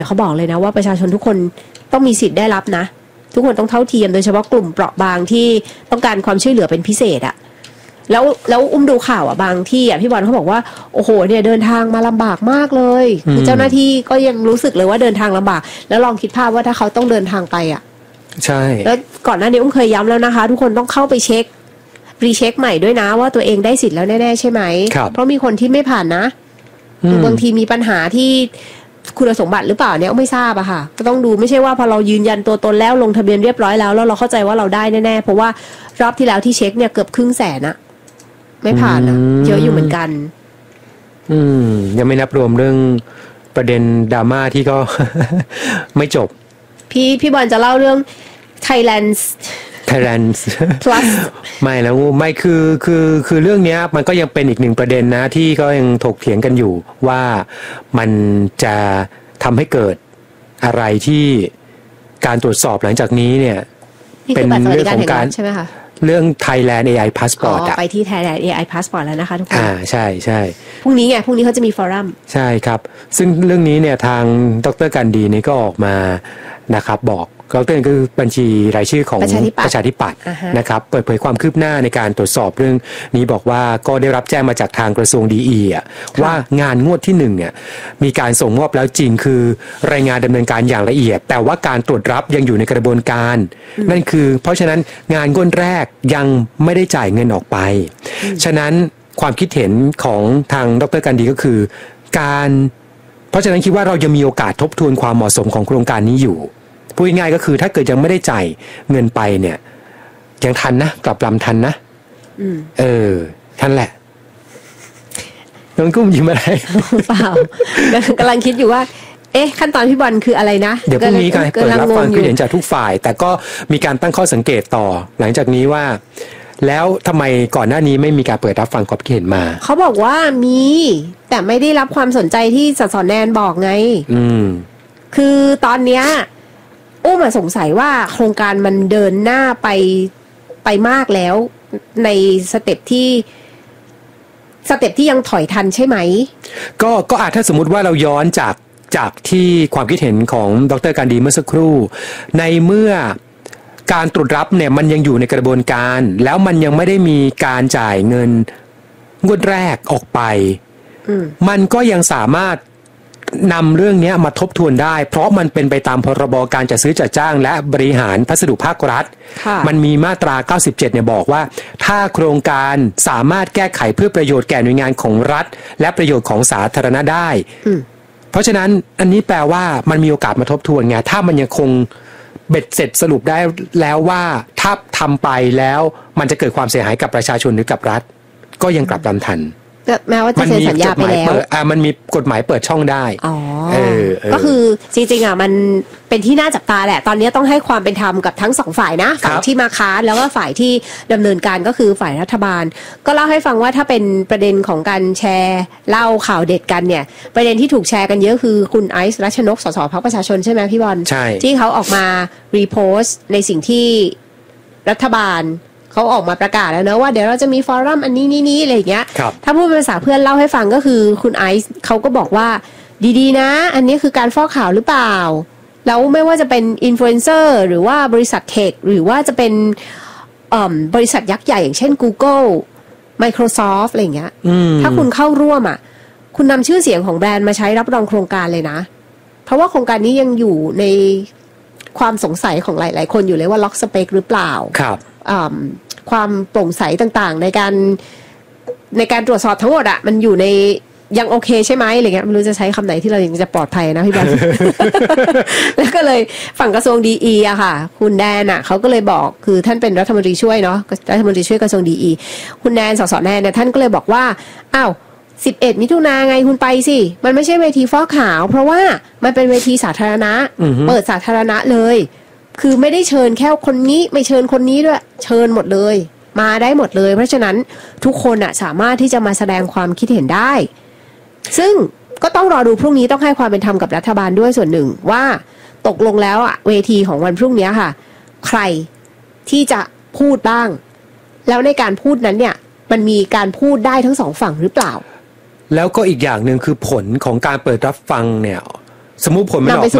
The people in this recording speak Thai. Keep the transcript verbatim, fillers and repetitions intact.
เขาบอกเลยนะว่าประชาชนทุกคนต้องมีสิทธิ์ได้รับนะทุกคนต้องเท่าเทียมโดยเฉพาะกลุ่มเปราะบางที่ต้องการความช่วยเหลือเป็นพิเศษอะแล้วแล้วอุ้มดูข่าวอ่ะบางที่อ่ะพี่บอลเขาบอกว่าโอ้โหเนี่ยเดินทางมาลำบากมากเลยคือเจ้าหน้าที่ก็ยังรู้สึกเลยว่าเดินทางลำบากแล้วลองคิดภาพว่าถ้าเขาต้องเดินทางไปอ่ะใช่แล้วก่อนหน้านี้อุ้มเคยย้ำแล้วนะคะทุกคนต้องเข้าไปเช็ครีเช็คใหม่ด้วยนะว่าตัวเองได้สิทธิ์แล้วแน่ๆใช่ไหมเพราะมีคนที่ไม่ผ่านนะบางทีมีปัญหาที่คุณสมบัติหรือเปล่าเนี่ยไม่ทราบอะค่ะก็ต้องดูไม่ใช่ว่าพอเรายืนยันตัวตนแล้วลงทะเบียนเรียบร้อยแล้วแล้วเราเข้าใจว่าเราได้แน่ๆเพราะว่ารอบที่แล้วที่เช็คเนี่ยเกือบครึ่งแสนอะไม่ผ่านนะเยอะอยู่เหมือนกันอืมยังไม่นับรวมเรื่องประเด็นดราม่าที่ก็ ไม่จบพี่พี่บอลจะเล่าเรื่อง Thailand Thailand plus ไม่แล้วไม่คือคือคือเรื่องนี้มันก็ยังเป็นอีกหนึ่งประเด็นนะที่ก็ยังถกเถียงกันอยู่ว่ามันจะทำให้เกิดอะไรที่การตรวจสอบหลังจากนี้เนี่ยเป็นเรื่องของการใช่ไหมคะเรื่อง Thailand เอ ไอ Passport อ่ะไปที่ Thailand เอ ไอ Passport แล้วนะคะทุกคนอ่าใช่ใช่พรุ่งนี้ไงพรุ่งนี้เขาจะมีฟอรัมใช่ครับซึ่งเรื่องนี้เนี่ยทางดร.กันดีนี่ก็ออกมานะครับบอกดร.คือบัญชีรายชื่อของประชาธิปัตย์นะครับเปิดเผยความคืบหน้าในการตรวจสอบเรื่องนี้บอกว่าก็ได้รับแจ้งมาจากทางกระทรวงดีอีอ่ะว่างานงวดที่หนึ่งเนี่ยมีการส่งมอบแล้วจริงคือรายงานดำเนินการอย่างละเอียดแต่ว่าการตรวจรับยังอยู่ในกระบวนการนั่นคือเพราะฉะนั้นงานงวดแรกยังไม่ได้จ่ายเงินออกไปฉะนั้นความคิดเห็นของทางดร.กันดีก็คือการเพราะฉะนั้นคิดว่าเรายังมีโอกาสทบทวนความเหมาะสมของโครงการนี้อยู่พูดง่ายๆก็คือถ้าเกิดยังไม่ได้จ่ายเงินไปเนี่ยยังทันนะกลับลำทันนะเออทันแหละน้องกุ้มยิ้มอะไรเปล่ากำลังคิดอยู่ว่าเอ๊ะขั้นตอนพี่บอลคืออะไรนะเดี๋ยวพรุ่งนี้การเปิดรับฟังความเห็นจากทุกฝ่ายแต่ก็มีการตั้งข้อสังเกตต่อหลังจากนี้ว่าแล้วทำไมก่อนหน้านี้ไม่มีการเปิดรับฟังความคิดเห็นมาเขาบอกว่ามีแต่ไม่ได้รับความสนใจที่สสแนนบอกไงอืมคือตอนเนี้ยอุ้มสงสัยว่าโครงการมันเดินหน้าไปไปมากแล้วในสเต็ปที่สเต็ปที่ยังถอยทันใช่ไหมก็ก็อาจถ้าสมมุติว่าเราย้อนจากจากที่ความคิดเห็นของดร.การดีเมื่อสักครู่ในเมื่อการตรวจรับเนี่ยมันยังอยู่ในกระบวนการแล้วมันยังไม่ได้มีการจ่ายเงินงวดแรกออกไปมันก็ยังสามารถนำเรื่องนี้มาทบทวนได้เพราะมันเป็นไปตามพรบการจัดซื้อจัดจ้างและบริหารพัสดุภาครัฐมันมีมาตราเก้าสิบเจ็ดเนี่ยบอกว่าถ้าโครงการสามารถแก้ไขเพื่อประโยชน์แก่หน่วยงานของรัฐและประโยชน์ของสาธารณะได้เพราะฉะนั้นอันนี้แปลว่ามันมีโอกาสมาทบทวนไงถ้ามันยังคงเบ็ดเสร็จสรุปได้แล้วว่าถ้าทำไปแล้วมันจะเกิดความเสียหายกับประชาชนหรือกับรัฐก็ยังกลับลำทันแม้ว่าจะเซ็นสัญญาไปแล้วอ่ามันมีกฎหมายเปิดช่องได้อ๋อเออก็คือจริงๆอ่ะมันเป็นที่น่าจับตาแหละตอนนี้ต้องให้ความเป็นธรรมกับทั้งสองฝ่ายนะฝ่ายที่มาค้านแล้วก็ฝ่ายที่ดำเนินการก็คือฝ่ายรัฐบาลก็เล่าให้ฟังว่าถ้าเป็นประเด็นของการแชร์เล่าข่าวเด็ดกันเนี่ยประเด็นที่ถูกแชร์กันเยอะคือคุณไอซ์รัชนกสสพรรคประชาชนใช่ไหมพี่บอลใช่ที่เขาออกมารีโพสต์ในสิ่งที่รัฐบาลเขาออกมาประกาศแล้วเนอะว่าเดี๋ยวเราจะมีฟอรัมอันนี้นี้นี้อะไรอย่างเงี้ยถ้าพูดเป็นภาษาเพื่อนเล่าให้ฟังก็คือคุณไอซ์เขาก็บอกว่าดีๆนะอันนี้คือการฟอกข่าวหรือเปล่าแล้วไม่ว่าจะเป็นอินฟลูเอนเซอร์หรือว่าบริษัทเทคหรือว่าจะเป็นบริษัทยักษ์ใหญ่อย่างเช่น Google Microsoft อะไรอย่างเงี้ยถ้าคุณเข้าร่วมอ่ะคุณนำชื่อเสียงของแบรนด์มาใช้รับรองโครงการเลยนะเพราะว่าโครงการนี้ยังอยู่ในความสงสัยของหลายๆคนอยู่เลยว่าล็อกสเปคหรือเปล่าครับความโปร่งใสต่างๆในการในการตรวจสอบทั้งหมดอะมันอยู่ในยังโอเคใช่ไหมอะไรเงี้ยไม่รู้จะใช้คำไหนที่เรายังจะปลอดภัยนะพี่บอล แล้วก็เลยฝั่งกระทรวงดีอีอะค่ะคุณแดนอะเขาก็เลยบอกคือท่านเป็นรัฐมนตรีช่วยเนาะรัฐมนตรีช่วยกระทรวงดีอีคุณแดนสสแดนเนี่ยท่านก็เลยบอกว่าอ้าวสิบเอ็ดมิถุนาไงคุณไปสิมันไม่ใช่เวทีฟอกขาวเพราะว่ามันเป็นเวทีสาธารณะ เปิดสาธารณะเลยคือไม่ได้เชิญแค่คนนี้ไม่เชิญคนนี้ด้วยเชิญหมดเลยมาได้หมดเลยเพราะฉะนั้นทุกคนอะสามารถที่จะมาแสดงความคิดเห็นได้ซึ่งก็ต้องรอดูพรุ่งนี้ต้องให้ความเป็นธรรมกับรัฐบาลด้วยส่วนหนึ่งว่าตกลงแล้วอะเวทีของวันพรุ่งนี้ค่ะใครที่จะพูดบ้างแล้วในการพูดนั้นเนี่ยมันมีการพูดได้ทั้งสองฝั่งหรือเปล่าแล้วก็อีกอย่างหนึ่งคือผลของการเปิดรับฟังเนี่ยสมมุติผลมันออก